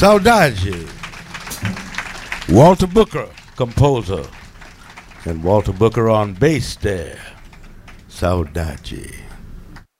Saudade. Walter Booker, composer. And Walter Booker on bass there. Saudade.